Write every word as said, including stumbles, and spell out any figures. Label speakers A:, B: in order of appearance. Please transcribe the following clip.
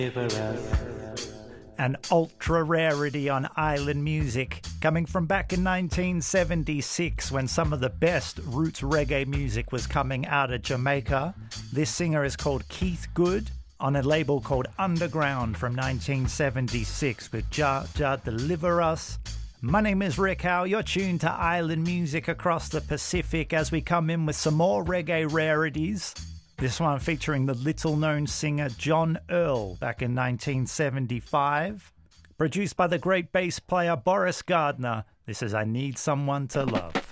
A: An ultra rarity on island music, coming from back in nineteen seventy-six when some of the best roots reggae music was coming out of Jamaica. This singer is called Keith Good on a label called Underground from nineteen seventy-six with Jah Jah Deliver Us. My name is Rick Howe. You're tuned to island music across the Pacific as we come in with some more reggae rarities. This one featuring the little-known singer John Earl back in nineteen seventy-five. Produced by the great bass player Boris Gardner. This is I Need Someone to Love.